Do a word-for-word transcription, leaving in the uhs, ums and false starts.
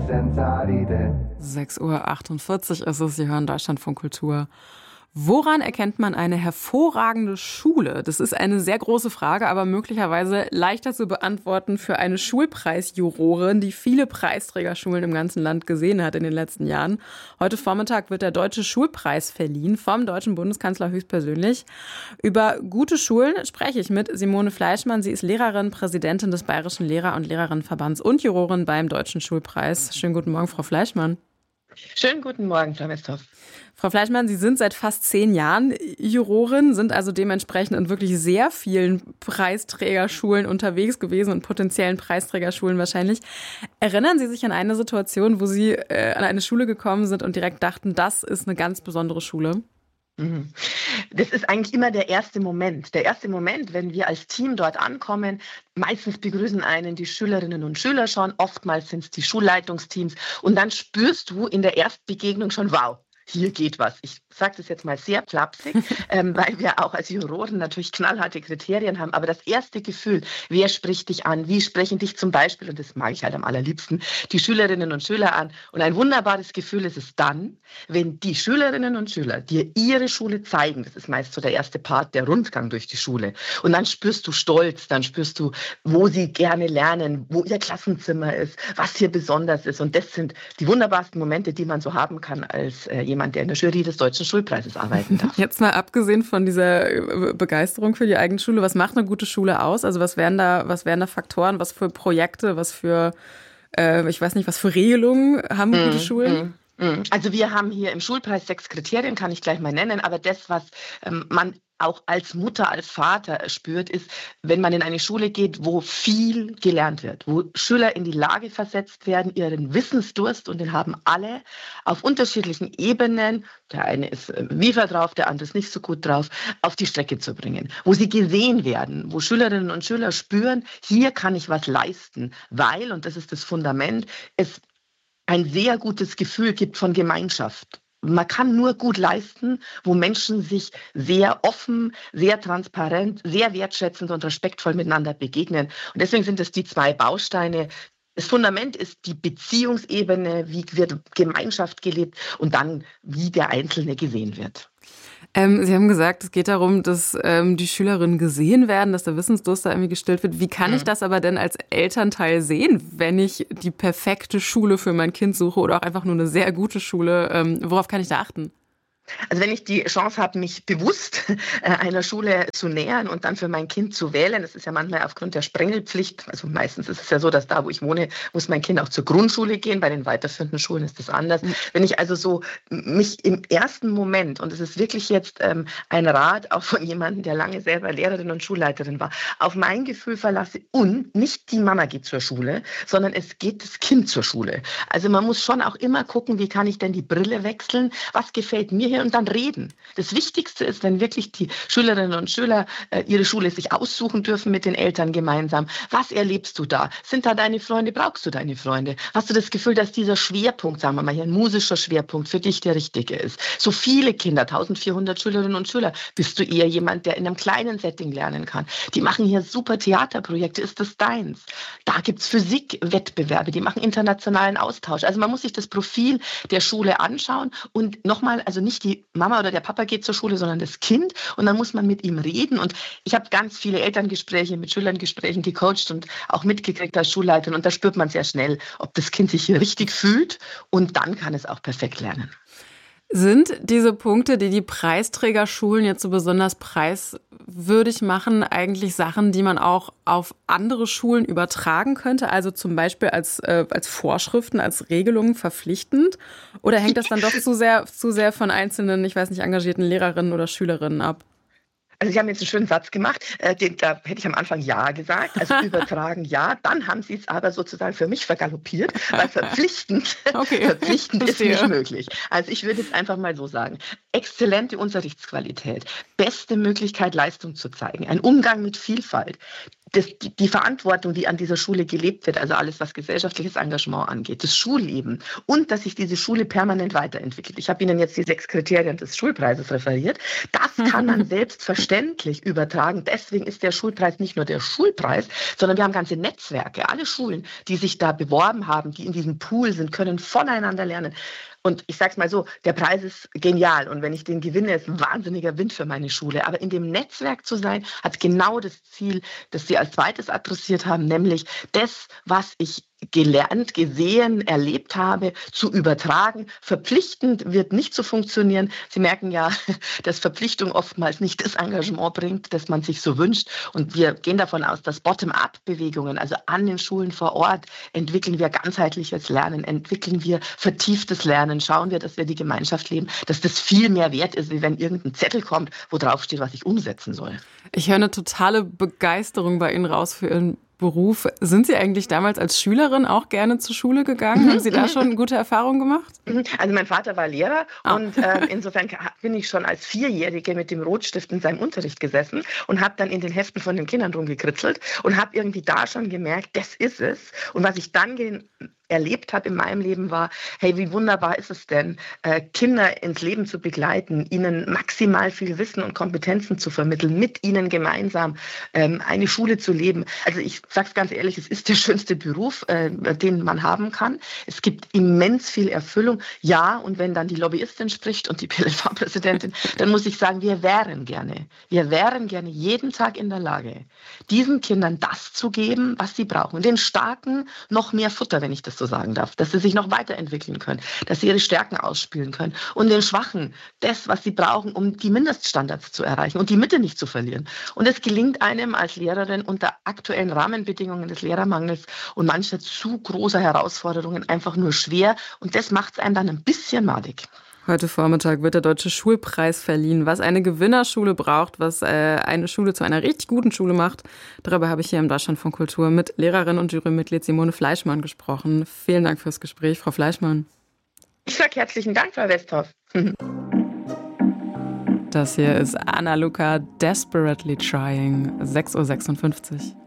senza ride. sechs Uhr achtundvierzig ist es, Sie hören Deutschlandfunk Kultur. Woran erkennt man eine hervorragende Schule? Das ist eine sehr große Frage, aber möglicherweise leichter zu beantworten für eine Schulpreisjurorin, die viele Preisträgerschulen im ganzen Land gesehen hat in den letzten Jahren. Heute Vormittag wird der Deutsche Schulpreis verliehen vom deutschen Bundeskanzler höchstpersönlich. Über gute Schulen spreche ich mit Simone Fleischmann. Sie ist Lehrerin, Präsidentin des Bayerischen Lehrer- und Lehrerinnenverbands und Jurorin beim Deutschen Schulpreis. Schönen guten Morgen, Frau Fleischmann. Schönen guten Morgen, Frau Westhoff. Frau Fleischmann, Sie sind seit fast zehn Jahren Jurorin, sind also dementsprechend in wirklich sehr vielen Preisträgerschulen unterwegs gewesen und potenziellen Preisträgerschulen wahrscheinlich. Erinnern Sie sich an eine Situation, wo Sie äh, an eine Schule gekommen sind und direkt dachten, das ist eine ganz besondere Schule? Das ist eigentlich immer der erste Moment. Der erste Moment, wenn wir als Team dort ankommen, meistens begrüßen einen die Schülerinnen und Schüler schon, oftmals sind es die Schulleitungsteams und dann spürst du in der Erstbegegnung schon, wow, hier geht was. Ich sage das jetzt mal sehr flapsig, ähm, weil wir auch als Juroren natürlich knallharte Kriterien haben. Aber das erste Gefühl, wer spricht dich an? Wie sprechen dich zum Beispiel, und das mag ich halt am allerliebsten, die Schülerinnen und Schüler an? Und ein wunderbares Gefühl ist es dann, wenn die Schülerinnen und Schüler dir ihre Schule zeigen. Das ist meist so der erste Part, der Rundgang durch die Schule. Und dann spürst du Stolz, dann spürst du, wo sie gerne lernen, wo ihr Klassenzimmer ist, was hier besonders ist. Und das sind die wunderbarsten Momente, die man so haben kann als äh, jemand, der in der Jury des Deutschen Schulpreises arbeiten darf. Jetzt mal abgesehen von dieser Begeisterung für die eigene Schule, was macht eine gute Schule aus? Also was wären da, was wären da Faktoren, was für Projekte, was für, äh, ich weiß nicht, was für Regelungen haben mm, gute Schulen? Mm, mm. Also wir haben hier im Schulpreis sechs Kriterien, kann ich gleich mal nennen, aber das, was ähm, man auch als Mutter, als Vater spürt, ist, wenn man in eine Schule geht, wo viel gelernt wird, wo Schüler in die Lage versetzt werden, ihren Wissensdurst, und den haben alle auf unterschiedlichen Ebenen, der eine ist Wiefer drauf, der andere ist nicht so gut drauf, auf die Strecke zu bringen, wo sie gesehen werden, wo Schülerinnen und Schüler spüren, hier kann ich was leisten, weil, und das ist das Fundament, es ein sehr gutes Gefühl gibt von Gemeinschaft. Man kann nur gut leisten, wo Menschen sich sehr offen, sehr transparent, sehr wertschätzend und respektvoll miteinander begegnen. Und deswegen sind es die zwei Bausteine. Das Fundament ist die Beziehungsebene, wie wird Gemeinschaft gelebt und dann, wie der Einzelne gesehen wird. Ähm, Sie haben gesagt, es geht darum, dass ähm, die Schülerinnen gesehen werden, dass der Wissensdurst da irgendwie gestillt wird. Wie kann ich das aber denn als Elternteil sehen, wenn ich die perfekte Schule für mein Kind suche oder auch einfach nur eine sehr gute Schule? Ähm, worauf kann ich da achten? Also wenn ich die Chance habe, mich bewusst einer Schule zu nähern und dann für mein Kind zu wählen, das ist ja manchmal aufgrund der Sprengelpflicht, also meistens ist es ja so, dass da, wo ich wohne, muss mein Kind auch zur Grundschule gehen, bei den weiterführenden Schulen ist das anders. Mhm. Wenn ich also so mich im ersten Moment, und es ist wirklich jetzt ähm, ein Rat auch von jemandem, der lange selber Lehrerin und Schulleiterin war, auf mein Gefühl verlasse und nicht die Mama geht zur Schule, sondern es geht das Kind zur Schule. Also man muss schon auch immer gucken, wie kann ich denn die Brille wechseln, was gefällt mir und dann reden. Das Wichtigste ist, wenn wirklich die Schülerinnen und Schüler äh, ihre Schule sich aussuchen dürfen mit den Eltern gemeinsam. Was erlebst du da? Sind da deine Freunde? Brauchst du deine Freunde? Hast du das Gefühl, dass dieser Schwerpunkt, sagen wir mal hier, ein musischer Schwerpunkt für dich der richtige ist? So viele Kinder, eintausendvierhundert Schülerinnen und Schüler. Bist du eher jemand, der in einem kleinen Setting lernen kann? Die machen hier super Theaterprojekte. Ist das deins? Da gibt's Physikwettbewerbe. Die machen internationalen Austausch. Also man muss sich das Profil der Schule anschauen und nochmal, also nicht die Mama oder der Papa geht zur Schule, sondern das Kind, und dann muss man mit ihm reden. Und ich habe ganz viele Elterngespräche mit Schülerngesprächen gecoacht und auch mitgekriegt als Schulleiterin, und da spürt man sehr schnell, ob das Kind sich hier richtig fühlt, und dann kann es auch perfekt lernen. Sind diese Punkte, die die Preisträgerschulen jetzt so besonders preiswürdig machen, eigentlich Sachen, die man auch auf andere Schulen übertragen könnte? Also zum Beispiel als, äh, als Vorschriften, als Regelungen verpflichtend? Oder hängt das dann doch zu sehr, zu sehr von einzelnen, ich weiß nicht, engagierten Lehrerinnen oder Schülerinnen ab? Also Sie haben jetzt einen schönen Satz gemacht, äh, den, da hätte ich am Anfang Ja gesagt, also übertragen Ja, dann haben Sie es aber sozusagen für mich vergaloppiert, weil verpflichtend, okay. verpflichtend ist nicht möglich. Also ich würde jetzt einfach mal so sagen, exzellente Unterrichtsqualität, beste Möglichkeit, Leistung zu zeigen, ein Umgang mit Vielfalt, das, die, die Verantwortung, die an dieser Schule gelebt wird, also alles, was gesellschaftliches Engagement angeht, das Schulleben und dass sich diese Schule permanent weiterentwickelt. Ich habe Ihnen jetzt die sechs Kriterien des Schulpreises referiert. Das kann man selbstverständlich übertragen. Deswegen ist der Schulpreis nicht nur der Schulpreis, sondern wir haben ganze Netzwerke. Alle Schulen, die sich da beworben haben, die in diesem Pool sind, können voneinander lernen. Und ich sage es mal so, der Preis ist genial und wenn ich den gewinne, ist ein wahnsinniger Wind für meine Schule. Aber in dem Netzwerk zu sein, hat genau das Ziel, das Sie als zweites adressiert haben, nämlich das, was ich gelernt, gesehen, erlebt habe, zu übertragen. Verpflichtend wird nicht so funktionieren. Sie merken ja, dass Verpflichtung oftmals nicht das Engagement bringt, das man sich so wünscht. Und wir gehen davon aus, dass Bottom-up-Bewegungen, also an den Schulen vor Ort, entwickeln wir ganzheitliches Lernen, entwickeln wir vertieftes Lernen, schauen wir, dass wir die Gemeinschaft leben, dass das viel mehr wert ist, wie wenn irgendein Zettel kommt, wo drauf steht, was ich umsetzen soll. Ich höre eine totale Begeisterung bei Ihnen raus für Ihren Beruf. Sind Sie eigentlich damals als Schülerin auch gerne zur Schule gegangen? Haben Sie da schon gute Erfahrungen gemacht? Also mein Vater war Lehrer ah. und äh, insofern bin ich schon als Vierjährige mit dem Rotstift in seinem Unterricht gesessen und habe dann in den Heften von den Kindern rumgekritzelt und habe irgendwie da schon gemerkt, das ist es. Und was ich dann ge- erlebt habe in meinem Leben war, hey, wie wunderbar ist es denn, äh, Kinder ins Leben zu begleiten, ihnen maximal viel Wissen und Kompetenzen zu vermitteln, mit ihnen gemeinsam ähm, eine Schule zu leben. Also ich sage es ganz ehrlich, es ist der schönste Beruf, äh, den man haben kann. Es gibt immens viel Erfüllung. Ja, und wenn dann die Lobbyistin spricht und die P L V-Präsidentin, dann muss ich sagen, wir wären gerne, wir wären gerne jeden Tag in der Lage, diesen Kindern das zu geben, was sie brauchen. Den Starken noch mehr Futter, wenn ich das so sagen darf, dass sie sich noch weiterentwickeln können, dass sie ihre Stärken ausspielen können und den Schwachen das, was sie brauchen, um die Mindeststandards zu erreichen und die Mitte nicht zu verlieren. Und es gelingt einem als Lehrerin unter aktuellen Rahmenbedingungen des Lehrermangels und mancher zu großer Herausforderungen einfach nur schwer und das macht es einem dann ein bisschen madig. Heute Vormittag wird der Deutsche Schulpreis verliehen. Was eine Gewinnerschule braucht, was äh, eine Schule zu einer richtig guten Schule macht, darüber habe ich hier im Deutschlandfunk Kultur mit Lehrerin und Jurymitglied Simone Fleischmann gesprochen. Vielen Dank fürs Gespräch, Frau Fleischmann. Ich sage herzlichen Dank, Frau Westhoff. Das hier ist Anna Luca, Desperately Trying, sechs Uhr sechsundfünfzig.